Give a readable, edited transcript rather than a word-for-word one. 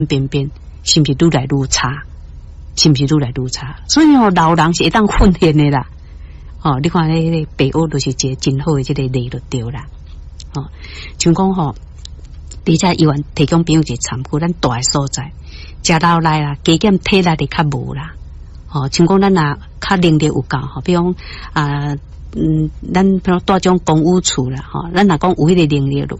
便便是不是愈来愈差？是不是愈来愈差？所以老人是会当训练的啦。你看那个北欧就是一个真好的这个例就对啦。像讲而且医院提供朋友一个参考，咱大的所在，食老来啦，加减体力的较无啦。像讲咱若较能力有够比如咱比如住种公务处啦，咱若讲有迄个能力